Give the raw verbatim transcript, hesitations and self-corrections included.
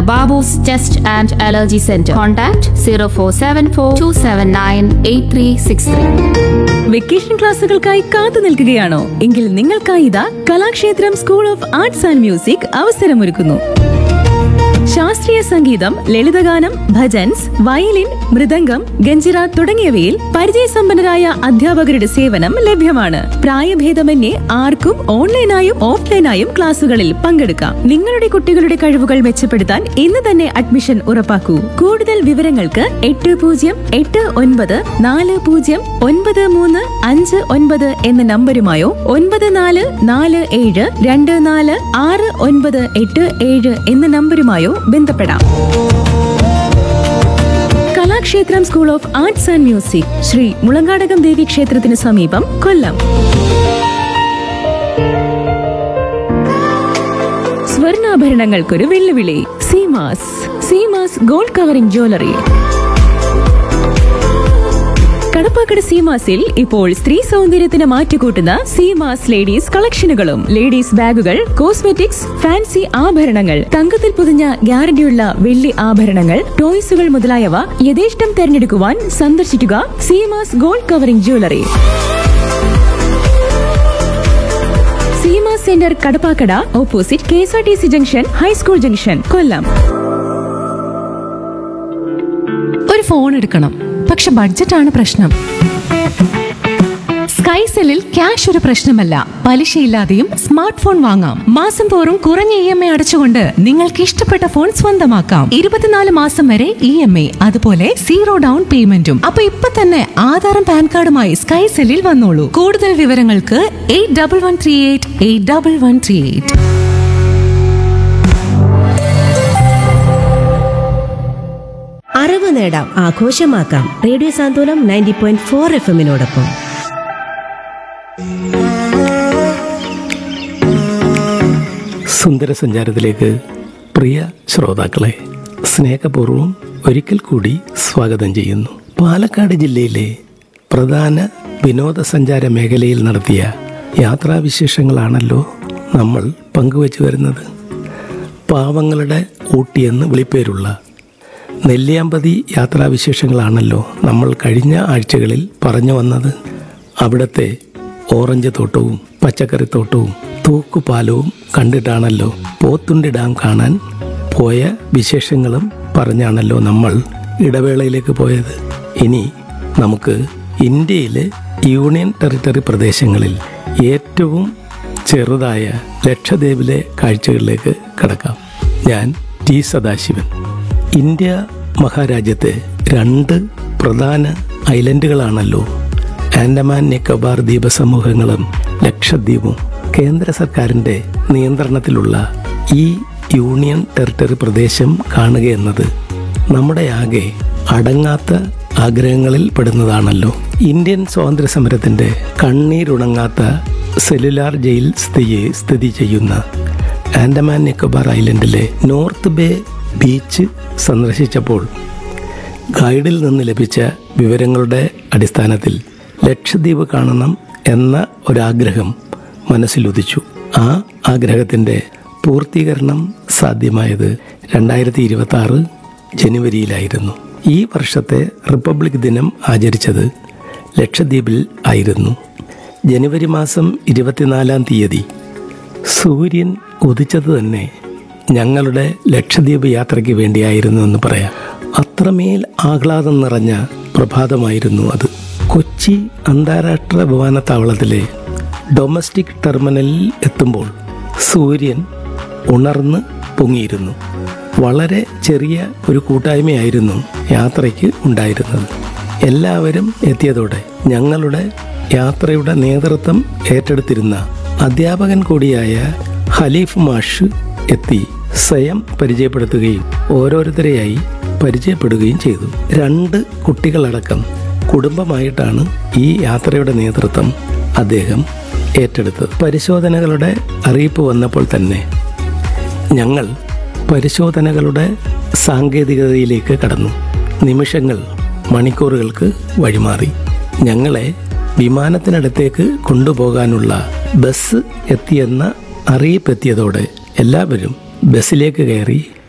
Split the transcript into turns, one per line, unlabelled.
Doctor Babu's Chest and Allergy Center. Contact zero four seven four two seven nine eight three six three.
Vacation ക്ലാസുകൾക്കായി കാത്തു നിൽക്കുകയാണോ? എങ്കിൽ നിങ്ങൾക്കായി ഇതാ Kalakshetra school of arts and music അവസരമൊരുക്കുന്നു. ശാസ്ത്രീയ സംഗീതം, ലളിതഗാനം, bhajans, violin, mridangam, ganjira തുടങ്ങിയവയിൽ പരിചയസമ്പന്നരായ അധ്യാപകരുടെ സേവനം ലഭ്യമാണ്. പ്രായഭേദമന്യേ ആർക്കും ഓൺലൈനായും ഓഫ്ലൈനായും ക്ലാസുകളിൽ പങ്കെടുക്കാം. നിങ്ങളുടെ കുട്ടികളുടെ കഴിവുകൾ മെച്ചപ്പെടുത്താൻ ഇന്ന് തന്നെ അഡ്മിഷൻ ഉറപ്പാക്കൂ. കൂടുതൽ വിവരങ്ങൾക്ക് എട്ട് പൂജ്യം എട്ട് ഒൻപത് നാല് പൂജ്യം ഒൻപത് മൂന്ന് അഞ്ച് ഒൻപത് എന്ന നമ്പരുമായോ ഒൻപത് നാല് നാല് ഏഴ് രണ്ട് നാല് ആറ് ഒൻപത് എട്ട് ഏഴ് എന്ന നമ്പരുമായോ ബന്ധപ്പെടാം. Kalakshetra school of arts and music, Shri Mulankadakam ദേവി ക്ഷേത്രത്തിന് സമീപം, കൊല്ലം. സ്വർണ്ണാഭരണങ്ങൾക്കൊരു വെല്ലുവിളി. Seemas Seemas gold covering jewellery. Kadappakada സീമാസിൽ ഇപ്പോൾ സ്ത്രീ സൗന്ദര്യത്തിന് മാറ്റുകൂട്ടുന്ന സീമാസ് ലേഡീസ് കളക്ഷനുകളും ലേഡീസ് ബാഗുകൾ, കോസ്മെറ്റിക്സ്, ഫാൻസി ആഭരണങ്ങൾ, തങ്കത്തിൽ പൊതിഞ്ഞ ഗ്യാരണ്ടിയുള്ള വെള്ളി ആഭരണങ്ങൾ, ടോയ്സുകൾ മുതലായവ യഥേഷ്ടം തെരഞ്ഞെടുക്കുവാൻ സന്ദർശിക്കുക Seemas gold covering jewellery. Seemas centre Kadappakada, opposite K S R T C junction, high school junction, കൊല്ലം.
ഒരു ഫോൺ എടുക്കണം, പക്ഷെ ബഡ്ജറ്റാണ് പ്രശ്നം. സ്കൈസെല്ലിൽ ക്യാഷ് ഒരു പ്രശ്നമല്ല. പലിശയില്ലാതെയും സ്മാർട്ട് ഫോൺ വാങ്ങാം. മാസം തോറും കുറഞ്ഞ ഇ എം ഐ അടച്ചുകൊണ്ട് നിങ്ങൾക്ക് ഇഷ്ടപ്പെട്ട ഫോൺ സ്വന്തമാക്കാം. ഇരുപത്തിനാല് മാസം വരെ ഇ എം ഐ, അതുപോലെ സീറോ ഡൗൺ പേയ്മെന്റും. അപ്പൊ ഇപ്പൊ തന്നെ ആധാറും പാൻ കാർഡുമായി സ്കൈസെല്ലിൽ വന്നോളൂ. കൂടുതൽ വിവരങ്ങൾക്ക് eight double one three eight eight double one three eight.
അറിവ് നേടാം, ആഘോഷമാക്കാം. റേഡിയോ സാന്ത്വനം നയൻറ്റി പോയിന്റ് ഫോർ എഫ് എമ്മിനോടൊപ്പം.
സുന്ദര സഞ്ചാരത്തിലേക്ക് പ്രിയ ശ്രോതാക്കളെ സ്നേഹപൂർവ്വം ഒരിക്കൽ കൂടി സ്വാഗതം ചെയ്യുന്നു. പാലക്കാട് ജില്ലയിലെ പ്രധാന വിനോദസഞ്ചാര മേഖലയിൽ നടത്തിയ യാത്രാവിശേഷങ്ങളാണല്ലോ നമ്മൾ പങ്കുവച്ചു വരുന്നത്. പാവങ്ങളുടെ ഊട്ടിയെന്ന് വിളിപ്പേരുള്ള നെല്ലിയാമ്പതി യാത്രാവിശേഷങ്ങളാണല്ലോ നമ്മൾ കഴിഞ്ഞ ആഴ്ചകളിൽ പറഞ്ഞു വന്നത്. അവിടുത്തെ ഓറഞ്ച് തോട്ടവും പച്ചക്കറിത്തോട്ടവും തൂക്കുപാലവും കണ്ടിട്ടാണല്ലോ പോത്തുണ്ടി ഡാം കാണാൻ പോയ വിശേഷങ്ങളും പറഞ്ഞാണല്ലോ നമ്മൾ ഇടവേളയിലേക്ക് പോയത്. ഇനി നമുക്ക് ഇന്ത്യയിലെ യൂണിയൻ ടെറിട്ടറി പ്രദേശങ്ങളിൽ ഏറ്റവും ചെറുതായ ലക്ഷദ്വീപിലെ കാഴ്ചകളിലേക്ക് കടക്കാം. ഞാൻ ടി സദാശിവൻ. ഇന്ത്യ മഹാരാജ്യത്തെ രണ്ട് പ്രധാന ഐലൻഡുകളാണല്ലോ ആൻഡമാൻ നിക്കോബാർ ദ്വീപസമൂഹങ്ങളും ലക്ഷദ്വീപും. കേന്ദ്ര സർക്കാരിൻ്റെ നിയന്ത്രണത്തിലുള്ള ഈ യൂണിയൻ ടെറിട്ടറി പ്രദേശം കാണുകയെന്നത് നമ്മുടെ ആകെ അടങ്ങാത്ത ആഗ്രഹങ്ങളിൽ പെടുന്നതാണല്ലോ. ഇന്ത്യൻ സ്വാതന്ത്ര്യ സമരത്തിൻ്റെ കണ്ണീരുണങ്ങാത്ത സെല്ലുലാർ ജയിൽ സ്ഥിതി സ്ഥിതി ചെയ്യുന്ന Andaman Nicobar ഐലൻഡിലെ north bay beach സന്ദർശിച്ചപ്പോൾ ഗൈഡിൽ നിന്ന് ലഭിച്ച വിവരങ്ങളുടെ അടിസ്ഥാനത്തിൽ ലക്ഷദ്വീപ് കാണണം എന്ന ഒരാഗ്രഹം മനസ്സിലുദിച്ചു. ആ ആഗ്രഹത്തിൻ്റെ പൂർത്തീകരണം സാധ്യമായത് രണ്ടായിരത്തി ഇരുപത്തി ആറ് ജനുവരിയിലായിരുന്നു. ഈ വർഷത്തെ റിപ്പബ്ലിക് ദിനം ആചരിച്ചത് ലക്ഷദ്വീപിൽ ആയിരുന്നു. ജനുവരി മാസം ഇരുപത്തിനാലാം തീയതി സൂര്യൻ ഉദിച്ചത് തന്നെ ഞങ്ങളുടെ ലക്ഷദ്വീപ് യാത്രയ്ക്ക് വേണ്ടിയായിരുന്നു എന്ന് പറയാം. അത്രമേൽ ആഹ്ലാദം നിറഞ്ഞ പ്രഭാതമായിരുന്നു അത്. കൊച്ചി അന്താരാഷ്ട്ര വിമാനത്താവളത്തിലെ ഡൊമസ്റ്റിക് ടെർമിനലിൽ എത്തുമ്പോൾ സൂര്യൻ ഉണർന്ന് പൊങ്ങിയിരുന്നു. വളരെ ചെറിയ ഒരു കൂട്ടായ്മയായിരുന്നു യാത്രയ്ക്ക് ഉണ്ടായിരുന്നത്. എല്ലാവരും എത്തിയതോടെ ഞങ്ങളുടെ യാത്രയുടെ നേതൃത്വം ഏറ്റെടുത്തിരുന്ന അധ്യാപകൻ കൂടിയായ ഖലീഫ് മാഷ് എത്തി സ്വയം പരിചയപ്പെടുത്തുകയും ഓരോരുത്തരെയായി പരിചയപ്പെടുകയും ചെയ്തു. രണ്ട് കുട്ടികളടക്കം കുടുംബമായിട്ടാണ് ഈ യാത്രയുടെ നേതൃത്വം അദ്ദേഹം ഏറ്റെടുത്തത്. പരിശോധനകളുടെ അറിയിപ്പ് വന്നപ്പോൾ തന്നെ ഞങ്ങൾ പരിശോധനകളുടെ സാങ്കേതികതയിലേക്ക് കടന്നു. നിമിഷങ്ങൾ മണിക്കൂറുകൾക്ക് വഴിമാറി. ഞങ്ങളെ വിമാനത്തിനടുത്തേക്ക് കൊണ്ടുപോകാനുള്ള ബസ് എത്തിയെന്ന അറിയിപ്പെത്തിയതോടെ എല്ലാവരും ബസ്സിലേക്ക് കയറി